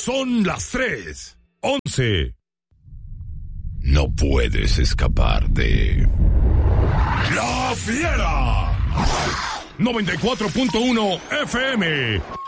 Son las 3:11. No puedes escapar de La Fiera. 94.1 FM.